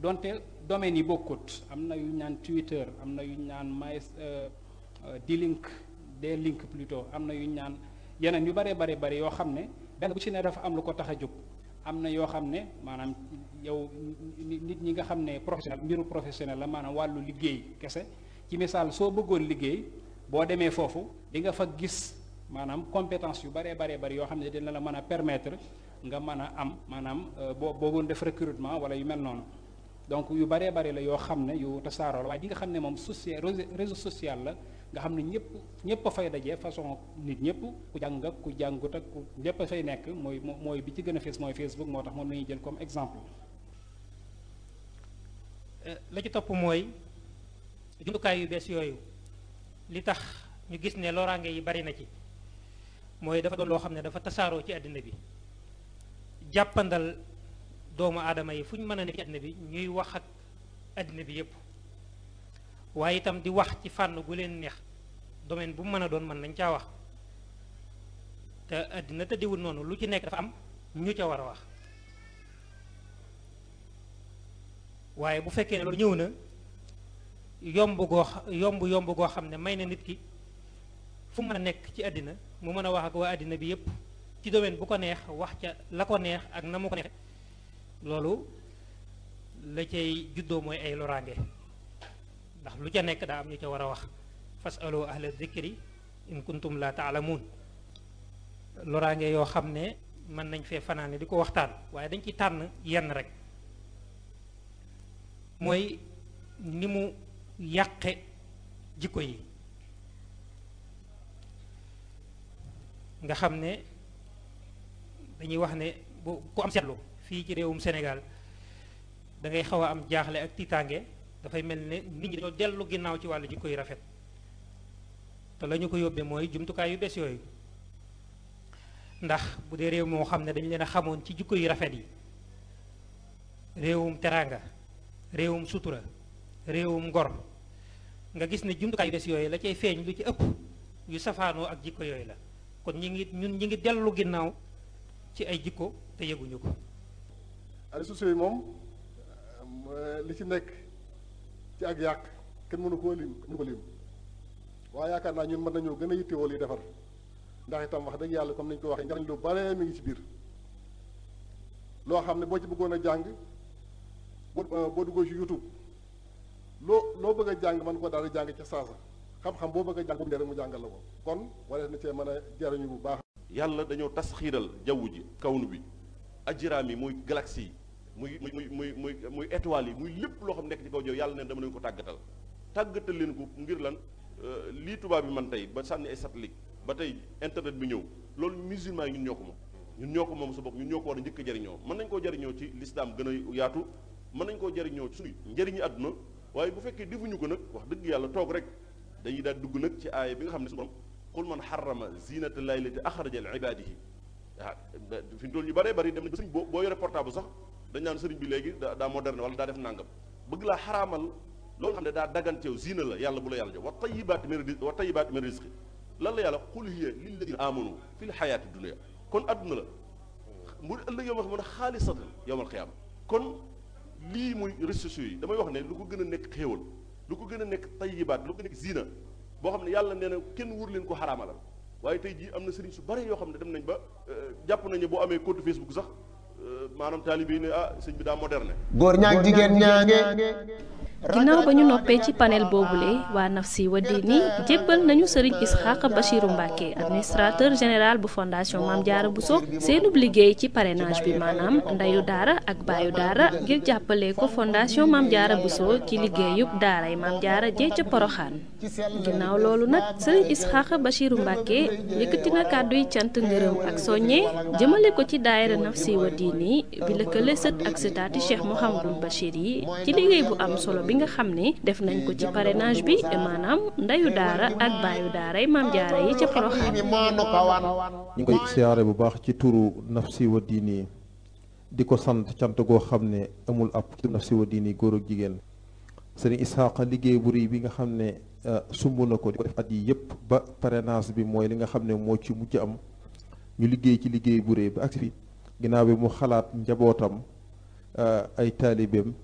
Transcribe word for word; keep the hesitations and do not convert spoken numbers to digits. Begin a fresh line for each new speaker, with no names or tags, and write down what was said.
donte domaine yi bokkut am na yu ñu naan Twitter am na yu ñu naan my D-Link D-Link plutôt am na yu ñu naan yeneen yu bëree bëri bëri yoo xam ne benn bu ci ne dafa am lu ko tax a jóg. am na yoo xam ne maanaam yow nit ñi nga xam ne professionnel mbiru professionnel la maanaam wàllu liggéey kese ci misaal soo bëggoon liggéey boo demee foofu di nga fa gis maanaam compétence yu baree baree bari yoo xam ne dina la mën a permettre nga mën a am maanaam boo boogoon def recrutement wala yu mel noonu donc yu baree bari la yoo xam ne yu tasaaroo la waaye di nga xam ne moom social réseau social la nga xam ne ñëpp ñëpp a fay daje façon nit ñëpp ku jàng ak ku jàngut ak ku ñëpp a fay nekk mooy mooy bi ci gën a fees mooy Facebook moo tax moom la ñuy jël comme exemple.
la ci topp mooy jumtukaay yu bees yooyu li tax ñu gis ne loraange yi bari na ci mooy dafa doon loo xam ne dafa tasaaroo ci àddina bi jàppandal doomu aadama yi fu ñu mën a nekk ci àddina bi ñuy wax ak àddina bi yépp waaye itam di wax ci fànn gu leen neex domaine bu mu mën a doon mën nañ caa wax te àddina te diwul noonu lu ci nekk dafa am ñu ca war a wax waaye bu fekkee ne loolu ñëw na yomb goo yomb yomb goo xam ne may na nit ki fu mën a nekk ci àddina mu mën a wax ak waa àddina bi yépp ci domaine bu ko neex wax ca la ko neex ak na mu ko neex loolu la cay juddoo mooy ay loraange ndax lu ca nekk daa am ñu ca war a wax fasalu ahla zikri in kuntum la taalamuun loraange yoo xam ne mën nañ fee fanaane di ko waxtaan waaye dañ ci tànn yenn rek mooy ni mu yàqe jikko yi nga xam ne dañuy wax ne bu ku am seetlu fii ci réewum Sénégal da ngay xaw a am jaaxle ak tiitaange dafay mel ne nit ñi dañoo dellu ginnaaw ci wàllu jikko yu rafet te la ñu ko yóbbee mooy jumtukaay yu bees yooyu ndax bu dee réew moo xam ne dañu leen a xamoon ci jikko yu rafet yi réewum teraanga réewum sutura réewum ngor nga gis ne jumtukaay yu bees yooyu la cay feeñ lu ci ëpp yu safaanoo ak jikko yooyu la kon ñi ngi ñun ñi ngi dellu ginnaaw ci ay jikko te yëguñu ko.
réseaux sociaux yi moom li ci nekk ci ak yàq kenn mënu koo lim mënu ko lim waaye yaakaar naa ñun mën nañoo gën a yittewoo li defar ndax itam wax dëgg yàlla comme nañu ko waxee njariñ lu bare mi ngi ci biir loo xam ne boo ci bëggoon a jàng boo boo duggoo ci YouTube loo loo bëgg a jàng mën ko daal di jàng ca saasa xam-xam boo bëgg a jàng boobu rek mu jàngal la ko kon wala na cee mën a jariñu bu baax.
yàlla dañoo tas xiiral jaww ji kawnu bi ajiraam yi muy galaxie yi muy muy muy muy muy étoiles yi muy lépp loo xam nekk ci kaw jaww yàlla ne dama leen ko tàggatal tàggatal leen ko ngir lan lii tubaab bi man tey ba sànni ay satellite ba tey internet bi ñëw loolu musulman yi ñun ñoo ko moom ñun ñoo ko moom sa bopp ñun ñoo ko war a njëkk a jariñoo mën nañ koo jariñoo ci l'islam gën a yaatu mën nañ koo jariñoo ci suñu njëriñu àdduna waaye bu fekkee defuñu ko nag wax dëgg yàlla toog rek dañuy daal dugg nag ci aaya bi nga xam ne su borom qul man xarama zinata llahi lati axraja li ibadihi ah fi mu toll ñu bëree bëri dem na ba sëriñ boo boo yore portable sax dañ naan sëriñ bi léegi daa daa moderne wala daa def nàngam bëgg laa xaraamal loolu xam ne daa daganteew zina la yàlla bu la yàlla jox wa tayibaati min rizqi wa tayibaati min rizqi lan la yàlla qul hiya lilladina amanu fi l xayaati dunia kon adduna la mu ëllëg yow ma xam ne xaalisatan yowmal xiyaama kon lii muy réseaux sociaux yi damay wax ne lu ko gën a nekk xéewal lu ko gën a nekk tayibaat lu ko nekk zina boo xam ne yàlla nee na kenn wur leen ko xaraamalal waaye tey jii am na sëriñ su bari yoo xam ne dem nañ ba jàpp nañu boo amee compte Facebook sax maanaam taalibe yi ne ah sëñ bi daa moderne.
góor ñaag jigéen ñaange.
ginnaaw ba ñu noppee ci panel boobule waa Nafsi wa Diini jébbal nañu Serigne Isxaaq Bachiru Mbàkke administrateur général bu fondation Mame Diarra Bousso seenub liggéey ci parrainage bi maanaam ndeyu daara ak baayu daara ngir jàppale ko fondation Mame Diarra Bousso ci liggéeyub daaray Mame Diarra jee ca Poroxaan ginnaaw loolu nag Serigne Isxaaq Bachiru Mbàkke yëkkati na kàdduy cant ngërëm ak soññe jëmale ko ci daayira Nafsi wa Diini bi lëkkale sët ak sëtaati Cheikh Mouhamadul Bachir yi ci liggéey bu am solo bi nga xam ne def nañ ko ci parrainage bi maanaam ndeyu daara ak baayu daaray Mame Diarra yi ca Porokhane.
ñu ngi koy siyaare bu baax ci turu Nafsi wa Diini di ko sant cant goo xam ne amul ab Nafsi wa Diini góor ak jigéen sëriñ Isxaaqa liggéey bu rëy bi nga xam ne sumb na ko di ko def at yi yëpp ba parrainage bi mooy li nga xam ne moo ci mujj am ñu liggéey ci liggéey bu rëy ba agsi fi ginnaaw bi mu xalaat njabootam ay taalibeem